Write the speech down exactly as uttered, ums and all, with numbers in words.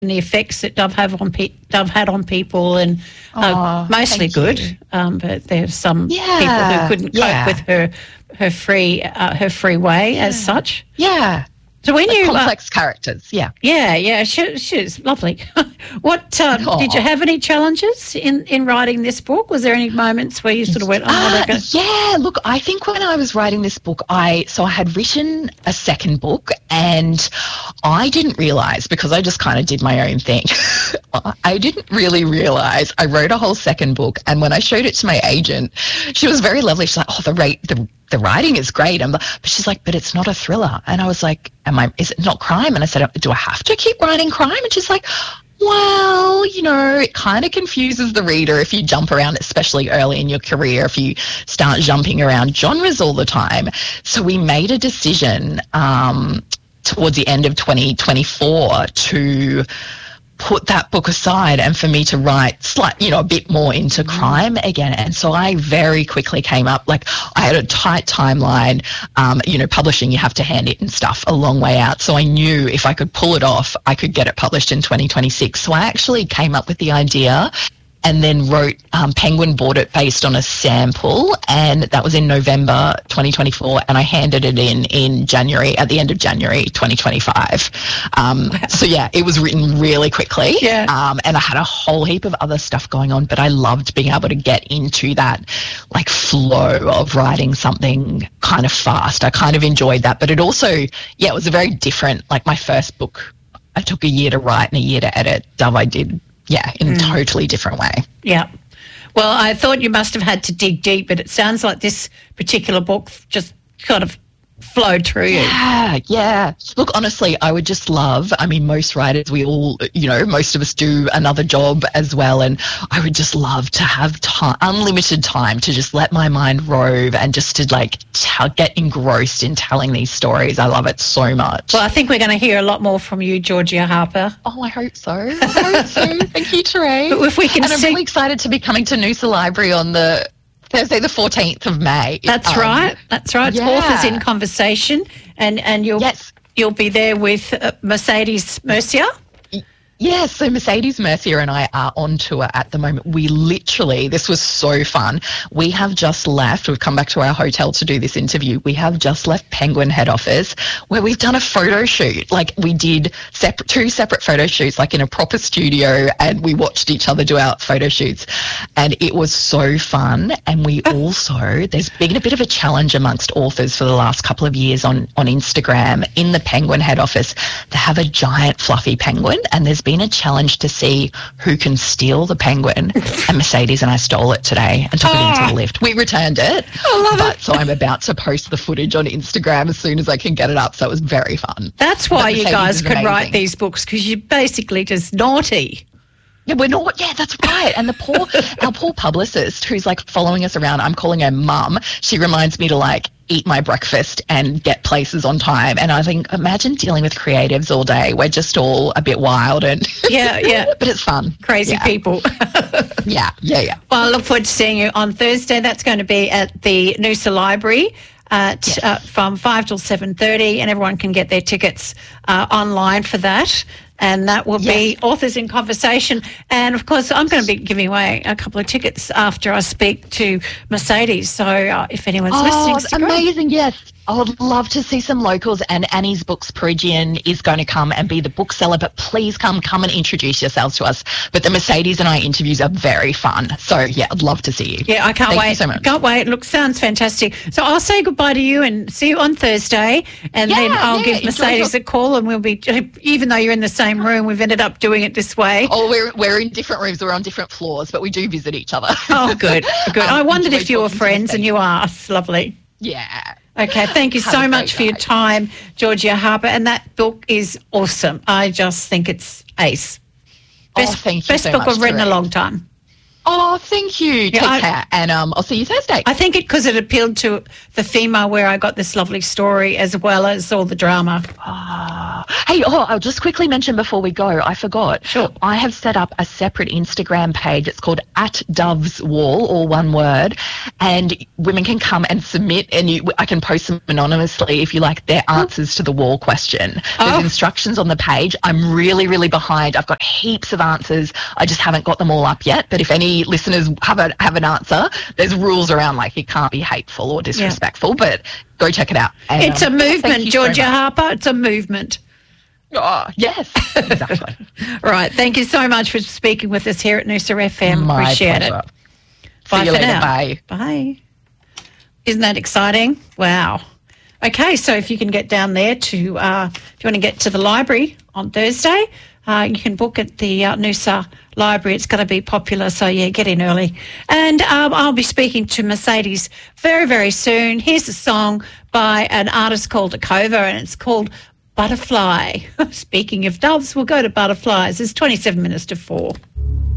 the effects that Dove have on pe- Dove had on people, and uh, Oh, mostly thank good. you. Um, but there's some Yeah, people who couldn't cope yeah. with her her free uh, her free way as such. Yeah. So when Like you complex characters, yeah. uh, yeah yeah she, she's lovely. What uh, Aw. did you have any challenges in, in writing this book? Was there any moments where you sort of went, oh, Uh, okay. yeah, look, I think when I was writing this book, I so I had written a second book, and I didn't realise, because I just kind of did my own thing. I didn't really realise I wrote a whole second book, and when I showed it to my agent, she was very lovely. She's like, "Oh, the rate, the the writing is great," I'm, but she's like, "But it's not a thriller," and I was like, "Am I? Is it not crime?" And I said, "Do I have to keep writing crime?" And she's like, well, you know, it kind of confuses the reader if you jump around, especially early in your career, if you start jumping around genres all the time. So we made a decision um, towards the end of twenty twenty-four to put that book aside and for me to write slight, you know, a bit more into crime again. And so I very quickly came up, like I had a tight timeline, um, you know, publishing, you have to hand it and stuff a long way out. So I knew if I could pull it off, I could get it published in twenty twenty-six. So I actually came up with the idea and then wrote, um, Penguin bought it based on a sample, and that was in November twenty twenty-four, and I handed it in in January, at the end of January twenty twenty-five. Um, so yeah, it was written really quickly, Yeah. um, and I had a whole heap of other stuff going on, but I loved being able to get into that like flow of writing something kind of fast. I kind of enjoyed that, but it also, yeah, it was a very different, like my first book, I took a year to write and a year to edit. Dove, I did, yeah, in a totally different way. Yeah. Well, I thought you must have had to dig deep, but it sounds like this particular book just kind of flowed through you. Yeah, yeah. Look, honestly, I would just love, I mean, most writers, we all, you know, most of us do another job as well, and I would just love to have time, unlimited time to just let my mind rove and just to like tell, get engrossed in telling these stories. I love it so much. Well, I think we're going to hear a lot more from you, Georgia Harper. Oh, I hope so. I hope so. Thank you, Teray. But if we can and I'm see- really excited to be coming to Noosa Library on the Thursday, the fourteenth of May. That's Um, right. That's right. It's yeah. Authors in Conversation, and and you'll Yes. you'll be there with uh, Mercedes Mercier. Yeah, so Mercedes Mercier and I are on tour at the moment. We literally, this was so fun. We have just left, we've come back to our hotel to do this interview. We have just left Penguin head office where we've done a photo shoot. Like we did separate, two separate photo shoots, like in a proper studio, and we watched each other do our photo shoots. And it was so fun. And we also, there's been a bit of a challenge amongst authors for the last couple of years on, on Instagram in the Penguin head office to have a giant fluffy penguin. And there's been a challenge to see who can steal the penguin, and Mercedes and I stole it today and took it into the lift. We returned it. I love but, it. So I'm about to post the footage on Instagram as soon as I can get it up. So it was very fun. That's why But you Mercedes guys is could write amazing. these books, because you're basically just naughty. Yeah, we're not. Yeah, that's right. And the poor, our poor publicist who's like following us around, I'm calling her mum. She reminds me to like eat my breakfast and get places on time. And I think, imagine dealing with creatives all day. We're just all a bit wild and Yeah, yeah. but it's fun. Crazy Yeah. people. Yeah, yeah, yeah. Well, I look forward to seeing you on Thursday. That's going to be at the Noosa Library at, Yes. uh, from five till seven thirty, and everyone can get their tickets uh, online for that. And that will be Yes. Authors in Conversation. And, of course, I'm going to be giving away a couple of tickets after I speak to Mercedes. So uh, if anyone's listening, Oh, stick around. amazing, yes. I would love to see some locals, and Annie's Books Perigian is going to come and be the bookseller, but please come, come and introduce yourselves to us. But the Mercedes and I interviews are very fun. So, yeah, I'd love to see you. Yeah, I can't Thank wait. you so much. Can't wait. Look, sounds fantastic. So I'll say goodbye to you and see you on Thursday, and Yeah, then I'll yeah, give enjoy Mercedes your- a call, and we'll be, even though you're in the same room, we've ended up doing it this way. Oh, we're, we're in different rooms. We're on different floors, but we do visit each other. Oh, good, good. Um, I wondered enjoy if you were talking to friends, and you are. It's lovely. Yeah. Okay, thank you Have so a much great for your night. time, Georgia Harper, and that book is awesome. I just think it's ace. Oh, Best, thank you best so book much, I've read in a Teray. long time. Oh, thank you. Take I, care. And um, I'll see you Thursday. I think it because it appealed to the female where I got this lovely story as well as all the drama. Oh. Hey, oh, I'll just quickly mention before we go, I forgot. Sure. I have set up a separate Instagram page. It's called at Dove's Wall, all one word. And women can come and submit, and you, I can post them anonymously if you like their answers to the wall question. There's Oh. instructions on the page. I'm really, really behind. I've got heaps of answers. I just haven't got them all up yet. But if any listeners have a, have an answer, there's rules around, like you can't be hateful or disrespectful, yeah. But go check it out. And, it's um, a movement, Georgia so Harper. It's a movement. Oh, yes, exactly. Right. Thank you so much for speaking with us here at Noosa F M. My Appreciate pleasure. it. See Bye you for later. now. Bye. Bye. Isn't that exciting? Wow. Okay, so if you can get down there to, uh, if you want to get to the library on Thursday, uh, you can book at the uh, Noosa Library. It's going to be popular, so yeah, get in early. And um, I'll be speaking to Mercedes very, very soon. Here's a song by an artist called Akova, and it's called Butterfly. Speaking of doves, we'll go to butterflies. It's twenty-seven minutes to four.